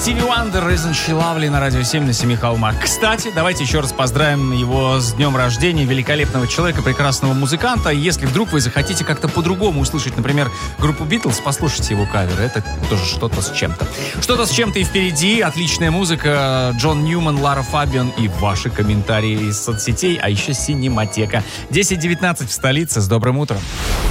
Стиви Вандер, Isn't She Lovely на Радио 7 на Семи холмах. Кстати, давайте еще раз поздравим его с днем рождения, великолепного человека, прекрасного музыканта. Если вдруг вы захотите как-то по-другому услышать, например, группу Битлз, послушайте его кавер. Это тоже что-то с чем-то. Что-то с чем-то и впереди. Отличная музыка. Джон Ньюман, Лара Фабиан и ваши комментарии из соцсетей, а еще Синематека. 10:19 в столице. С добрым утром.